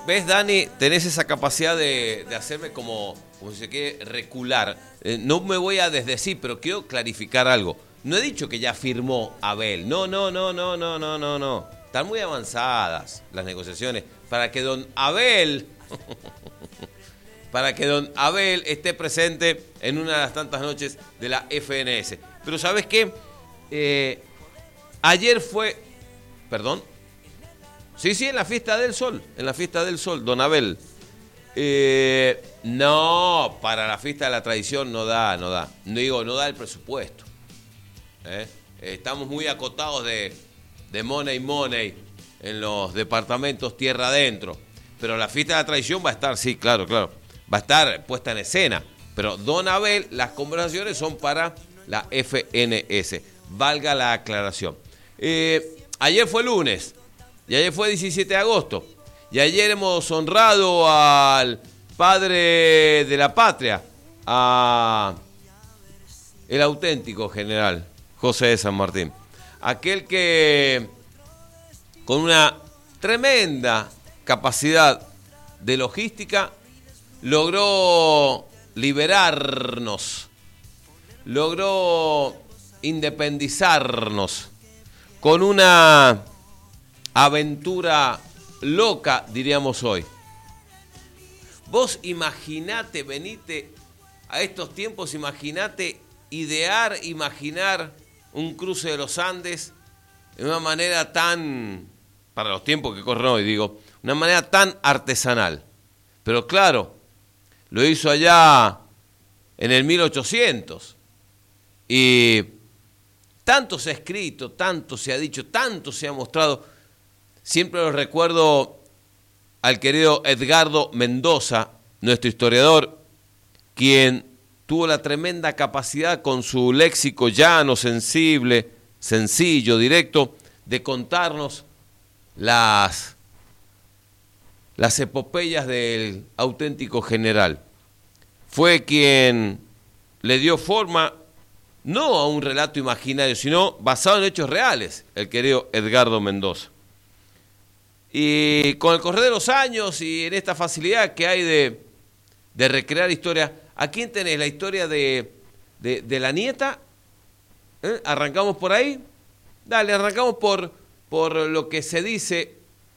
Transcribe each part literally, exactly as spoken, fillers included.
¿Ves, Dani? Tenés esa capacidad de, de hacerme como, como si se quiere recular. Eh, no me voy a desdecir, pero quiero clarificar algo. No he dicho que ya firmó Abel. No, no, no, no, no, no, no, no. Están muy avanzadas las negociaciones para que don Abel, para que don Abel esté presente en una de las tantas noches de la F N S. Pero ¿sabes qué? Eh, ayer fue, perdón. Sí, sí, en la fiesta del sol, en la fiesta del sol, don Abel. Eh, no, para la fiesta de la tradición no da, no da. No digo, no da el presupuesto. ¿Eh? Estamos muy acotados de, de money, money en los departamentos tierra adentro. Pero la fiesta de la tradición va a estar, sí, claro, claro. Va a estar puesta en escena. Pero don Abel, las conversaciones son para la F N S. Valga la aclaración. Eh, ayer fue lunes. Y ayer fue diecisiete de agosto. Y ayer hemos honrado al padre de la patria, a el auténtico general José de San Martín. Aquel que con una tremenda capacidad de logística logró liberarnos, logró independizarnos con una aventura loca, diríamos hoy. Vos imaginate, venite a estos tiempos, imaginate idear, imaginar un cruce de los Andes de una manera tan, para los tiempos que corren hoy, digo, una manera tan artesanal. Pero claro, lo hizo allá en el mil ochocientos. Y tanto se ha escrito, tanto se ha dicho, tanto se ha mostrado. Siempre lo recuerdo al querido Edgardo Mendoza, nuestro historiador, quien tuvo la tremenda capacidad con su léxico llano, sensible, sencillo, directo, de contarnos las, las epopeyas del auténtico general. Fue quien le dio forma no a un relato imaginario, sino basado en hechos reales, el querido Edgardo Mendoza. Y con el correr de los años y en esta facilidad que hay de, de recrear historia, ¿a quién tenés la historia de, de, de la nieta? ¿Eh? ¿Arrancamos por ahí? Dale, arrancamos por, por lo que se dice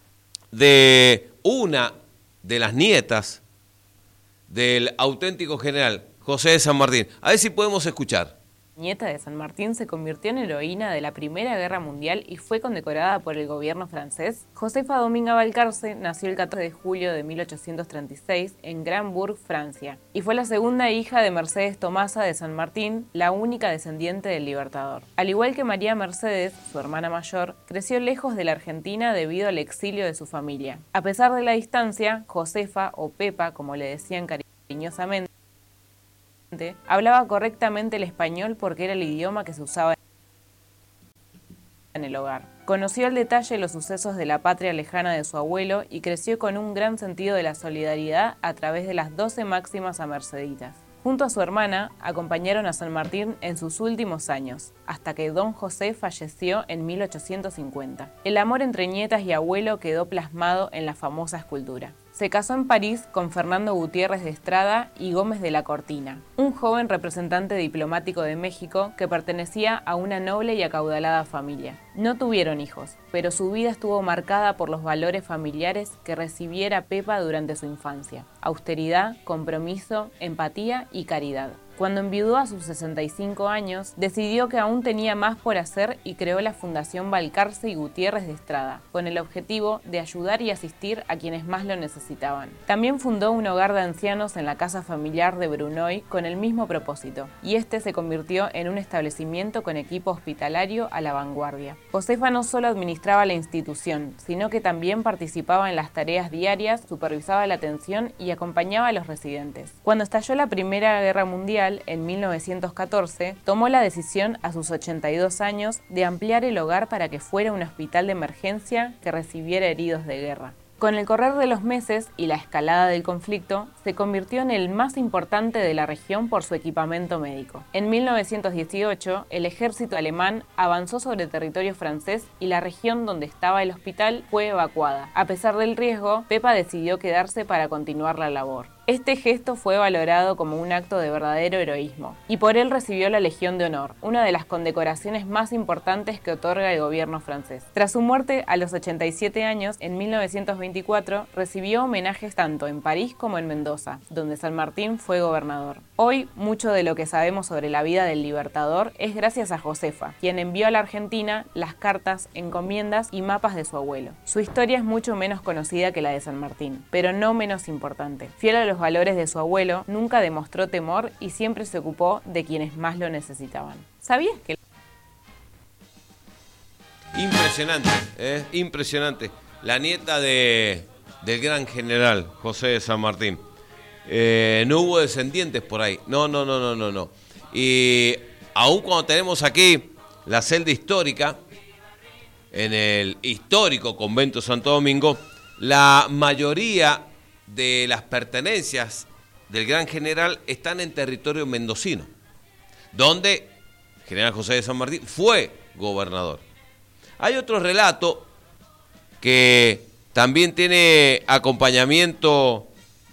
de una de las nietas del auténtico general José de San Martín. A ver si podemos escuchar. Nieta de San Martín se convirtió en heroína de la Primera Guerra Mundial y fue condecorada por el gobierno francés. Josefa Dominga Valcarce nació el catorce de julio de mil ochocientos treinta y seis en Grambourg, Francia, y fue la segunda hija de Mercedes Tomasa de San Martín, la única descendiente del Libertador. Al igual que María Mercedes, su hermana mayor, creció lejos de la Argentina debido al exilio de su familia. A pesar de la distancia, Josefa, o Pepa, como le decían cariñosamente, hablaba correctamente el español porque era el idioma que se usaba en el hogar. Conoció al detalle los sucesos de la patria lejana de su abuelo y creció con un gran sentido de la solidaridad a través de las doce máximas amerceditas. Junto a su hermana, acompañaron a San Martín en sus últimos años, hasta que don José falleció en mil ochocientos cincuenta. El amor entre nietas y abuelo quedó plasmado en la famosa escultura. Se casó en París con Fernando Gutiérrez de Estrada y Gómez de la Cortina, un joven representante diplomático de México que pertenecía a una noble y acaudalada familia. No tuvieron hijos, pero su vida estuvo marcada por los valores familiares que recibiera Pepa durante su infancia: austeridad, compromiso, empatía y caridad. Cuando enviudó a sus sesenta y cinco años, decidió que aún tenía más por hacer y creó la Fundación Valcarce y Gutiérrez de Estrada, con el objetivo de ayudar y asistir a quienes más lo necesitaban. También fundó un hogar de ancianos en la casa familiar de Brunoy con el mismo propósito, y este se convirtió en un establecimiento con equipo hospitalario a la vanguardia. Josefa no solo administraba la institución, sino que también participaba en las tareas diarias, supervisaba la atención y acompañaba a los residentes. Cuando estalló la Primera Guerra Mundial, en mil novecientos catorce, tomó la decisión a sus ochenta y dos años de ampliar el hogar para que fuera un hospital de emergencia que recibiera heridos de guerra. Con el correr de los meses y la escalada del conflicto, se convirtió en el más importante de la región por su equipamiento médico. En mil novecientos dieciocho, el ejército alemán avanzó sobre territorio francés y la región donde estaba el hospital fue evacuada. A pesar del riesgo, Pepa decidió quedarse para continuar la labor. Este gesto fue valorado como un acto de verdadero heroísmo, y por él recibió la Legión de Honor, una de las condecoraciones más importantes que otorga el gobierno francés. Tras su muerte a los ochenta y siete años, en mil novecientos veinticuatro, recibió homenajes tanto en París como en Mendoza, donde San Martín fue gobernador. Hoy, mucho de lo que sabemos sobre la vida del Libertador es gracias a Josefa, quien envió a la Argentina las cartas, encomiendas y mapas de su abuelo. Su historia es mucho menos conocida que la de San Martín, pero no menos importante. Fiel a los valores de su abuelo, nunca demostró temor y siempre se ocupó de quienes más lo necesitaban. ¿Sabías que...? Impresionante, ¿eh? Impresionante. La nieta de, del gran general José de San Martín. Eh, no hubo descendientes por ahí. No, no, no, no, no, no. Y aún cuando tenemos aquí la celda histórica, en el histórico convento Santo Domingo, la mayoría de las pertenencias del gran general están en territorio mendocino, donde el general José de San Martín fue gobernador. Hay otro relato que también tiene acompañamiento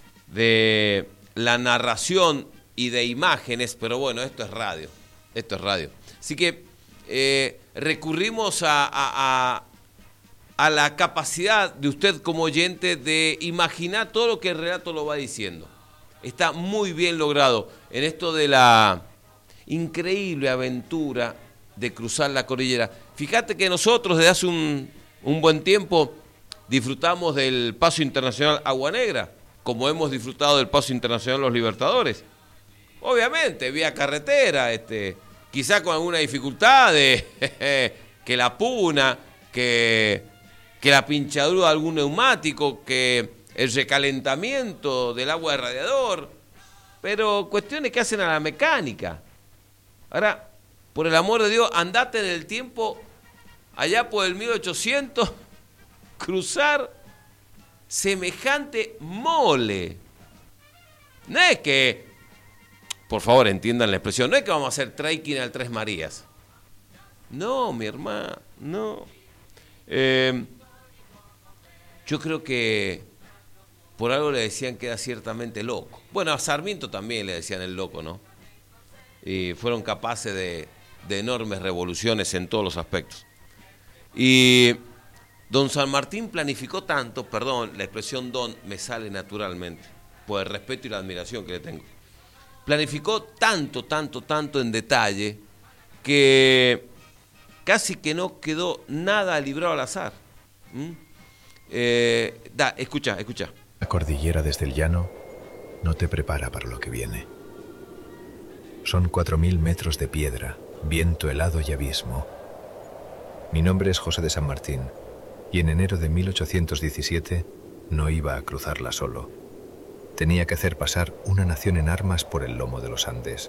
de la narración y de imágenes, pero bueno, esto es radio, esto es radio. Así que eh, recurrimos a, a, a a la capacidad de usted como oyente de imaginar todo lo que el relato lo va diciendo. Está muy bien logrado en esto de la increíble aventura de cruzar la cordillera. Fíjate que nosotros desde hace un, un buen tiempo disfrutamos del Paso Internacional Agua Negra, como hemos disfrutado del Paso Internacional Los Libertadores. Obviamente, vía carretera, este, quizá con alguna dificultad de que la puna, que... que la pinchadura de algún neumático, que el recalentamiento del agua de radiador, pero cuestiones que hacen a la mecánica. Ahora, por el amor de Dios, andate en el tiempo, allá por el mil ochocientos, cruzar semejante mole. No es que, por favor entiendan la expresión, no es que vamos a hacer trekking al Tres Marías. No, mi hermano, no. Eh... Yo creo que por algo le decían que era ciertamente loco. Bueno, a Sarmiento también le decían el loco, ¿no? Y fueron capaces de, de enormes revoluciones en todos los aspectos. Y don San Martín planificó tanto, perdón, la expresión don me sale naturalmente, por el respeto y la admiración que le tengo. Planificó tanto, tanto, tanto en detalle, que casi que no quedó nada librado al azar. ¿Mm? Eh, da, escucha, escucha. La cordillera desde el llano no te prepara para lo que viene. Son cuatro mil metros de piedra, viento helado y abismo. Mi nombre es José de San Martín, y en enero de mil ochocientos diecisiete no iba a cruzarla solo. Tenía que hacer pasar una nación en armas por el lomo de los Andes.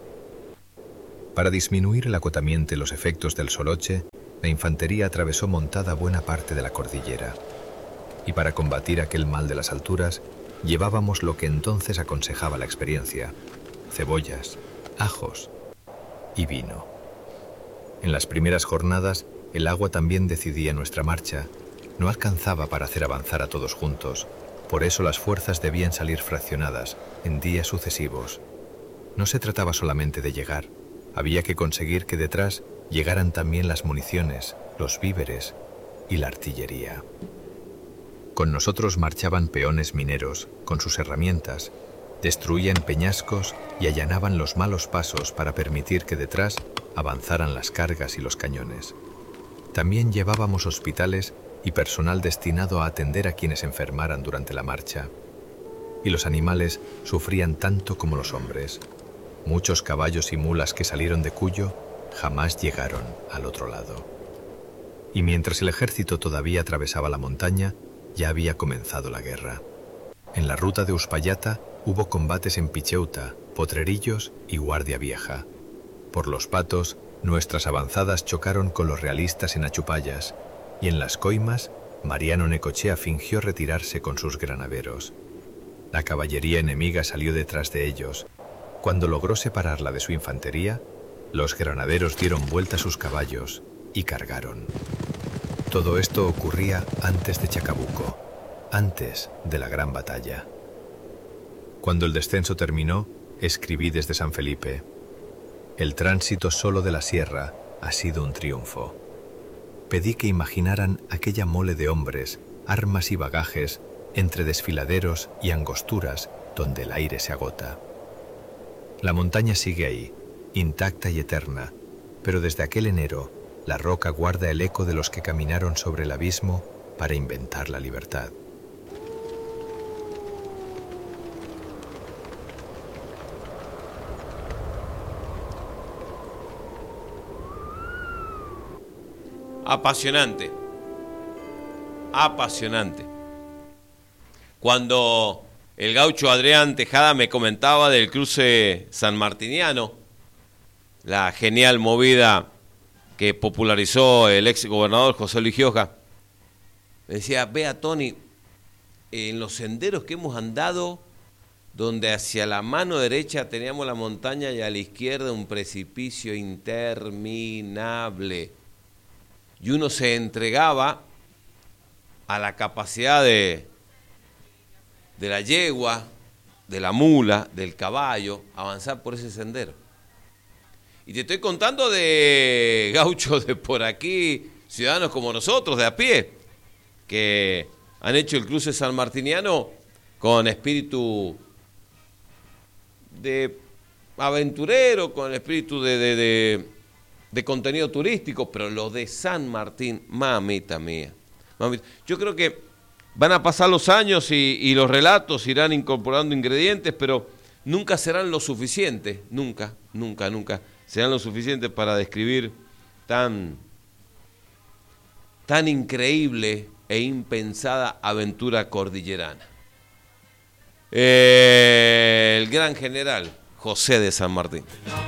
Para disminuir el acotamiento y los efectos del soloche, la infantería atravesó montada buena parte de la cordillera. Y para combatir aquel mal de las alturas, llevábamos lo que entonces aconsejaba la experiencia: cebollas, ajos y vino. En las primeras jornadas, el agua también decidía nuestra marcha. No alcanzaba para hacer avanzar a todos juntos. Por eso las fuerzas debían salir fraccionadas, en días sucesivos. No se trataba solamente de llegar. Había que conseguir que detrás llegaran también las municiones, los víveres y la artillería. Con nosotros marchaban peones mineros, con sus herramientas, destruían peñascos y allanaban los malos pasos para permitir que detrás avanzaran las cargas y los cañones. También llevábamos hospitales y personal destinado a atender a quienes enfermaran durante la marcha. Y los animales sufrían tanto como los hombres. Muchos caballos y mulas que salieron de Cuyo jamás llegaron al otro lado. Y mientras el ejército todavía atravesaba la montaña, ya había comenzado la guerra. En la ruta de Uspallata hubo combates en Picheuta, Potrerillos y Guardia Vieja. Por los Patos, nuestras avanzadas chocaron con los realistas en Achupallas, y en las coimas Mariano Necochea fingió retirarse con sus granaderos. La caballería enemiga salió detrás de ellos. Cuando logró separarla de su infantería, los granaderos dieron vuelta a sus caballos y cargaron. Todo esto ocurría antes de Chacabuco, antes de la gran batalla. Cuando el descenso terminó, escribí desde San Felipe: el tránsito solo de la sierra ha sido un triunfo. Pedí que imaginaran aquella mole de hombres, armas y bagajes entre desfiladeros y angosturas donde el aire se agota. La montaña sigue ahí, intacta y eterna, pero desde aquel enero la roca guarda el eco de los que caminaron sobre el abismo para inventar la libertad. Apasionante, apasionante. Cuando el gaucho Adrián Tejada me comentaba del cruce sanmartiniano, la genial movida que popularizó el ex gobernador José Luis Gioja, me decía: vea, Tony, en los senderos que hemos andado, donde hacia la mano derecha teníamos la montaña y a la izquierda un precipicio interminable, y uno se entregaba a la capacidad de, de la yegua, de la mula, del caballo, avanzar por ese sendero. Y te estoy contando de gauchos de por aquí, ciudadanos como nosotros, de a pie, que han hecho el cruce sanmartiniano con espíritu de aventurero, con espíritu de... de, de de contenido turístico, pero lo de San Martín, mamita mía. Mamita. Yo creo que van a pasar los años y, y los relatos irán incorporando ingredientes, pero nunca serán lo suficiente, nunca, nunca, nunca serán lo suficiente para describir tan, tan increíble e impensada aventura cordillerana. Eh, el gran general José de San Martín.